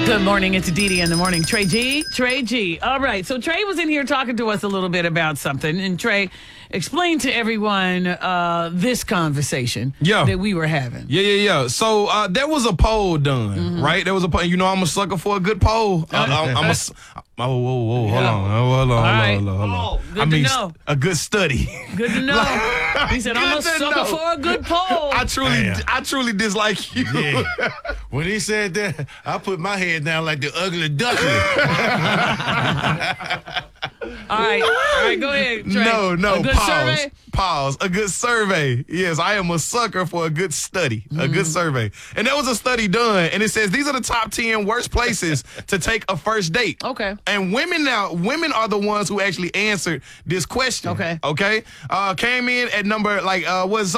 Good morning. It's Dee in the morning. Trey G. All right. So Trey was in here talking to us a little bit about something. And Trey, explain to everyone this conversation that we were having. Yeah. So there was a poll done, right? There was a poll. You know, I'm a sucker for a good poll. Hold on. Good to know. A good study. Good to know. He said, I'm a sucker for a good poll. I truly dislike you. Yeah. When he said that, I put my head down like the ugly duckling. All right, go ahead, Trey. No, a good survey? Pause. A good survey. Yes, I am a sucker for a good study, a good survey. And there was a study done, and it says these are the top 10 worst places to take a first date. Okay. And women are the ones who actually answered this question. Okay. Came in at number, last?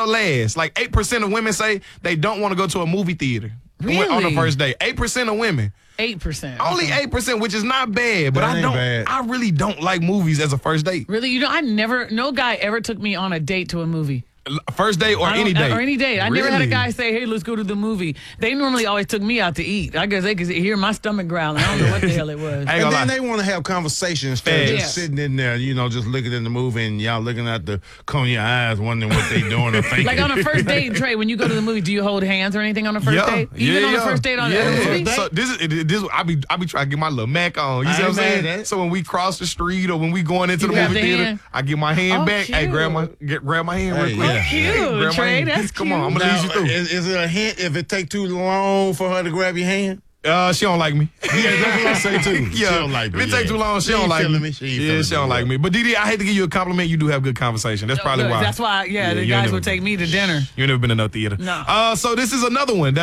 8% of women say they don't want to go to a movie theater. Really? On the first date. 8% of women. 8%. Only 8%, which is not bad, but bad. I really don't like movies as a first date. Really? No guy ever took me on a date to a movie. First date or any date? Or any date. I never had a Really? guy say, hey, let's go to the movie. They normally always took me out to eat. I guess they could hear my stomach growling. I don't know what the hell it was. And then they want to have conversations instead of just sitting in there, just looking in the movie and y'all looking at the corner of your eyes wondering what they doing or thinking. Like on a first date, Trey, when you go to the movie, do you hold hands or anything on a first date? Even on a first date on a movie? So this I be trying to get my little Mac on. You see what I'm saying? So when we cross the street or when we going into the movie theater, I get my hand back. Cute. Hey, grab my hand real quick. Oh, cute. Trey, that's cute. Come on, I'm gonna lead you through. Is it a hint if it take too long for her to grab your hand? She don't like me. Yeah, that's what I say too. Yeah, She don't like me. If it take too long, she don't like me. She don't like me. But Dee, I hate to give you a compliment. You do have good conversation. That's probably why. That's why, the guys would take me to dinner. You never been in no theater. No. So this is another one.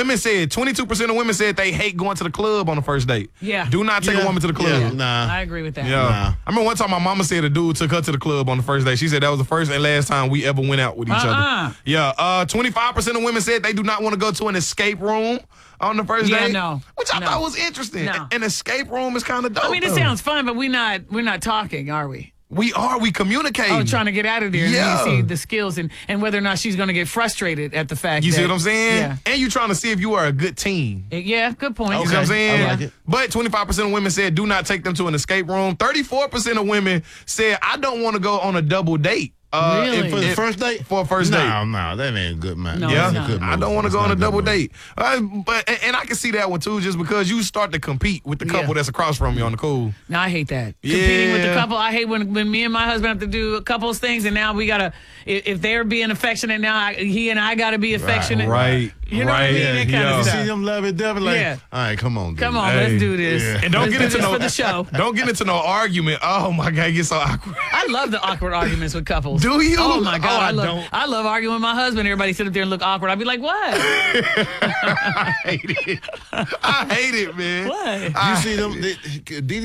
22% of women said they hate going to the club on the first date. Yeah. Do not take a woman to the club. Yeah, nah. I agree with that. Yeah. I remember one time my mama said a dude took her to the club on the first date. She said that was the first and last time we ever went out with each other. Yeah. 25% of women said they do not want to go to an escape room on the first date. No. Which I thought was interesting. No. An escape room is kind of dope. I mean, it sounds fun, but we're not talking, are we? We communicate. Oh, trying to get out of there. Yeah. And you see the skills and whether or not she's going to get frustrated at the fact You that, see what I'm saying? Yeah. And you trying to see if you are a good team. Yeah, good point. You see what I'm saying? I like it. But 25% of women said do not take them to an escape room. 34% of women said I don't want to go on a double date. Really? For the first date? For a first date. No, that ain't good, man. No, Yeah, it's not. I don't want to go on a double date. But I can see that one too, just because you start to compete with the couple that's across from you on the cool. No, I hate that. Competing with the couple. I hate when me and my husband have to do couples things, and now we gotta. If they're being affectionate, now he and I gotta be affectionate. Right. You know what I mean? That kind of You stuff. see them lovey-dovey like, all right, come on, dude. Come on, let's do this. Yeah. And don't Let's get do into this no for the show. Don't get into no argument. Oh my God, it gets so awkward. I love the awkward arguments with couples. Do you? Oh my God, Oh, I love arguing with my husband. Everybody sit up there and look awkward. I'd be like, what? I hate it. I hate it, man. What? You see them,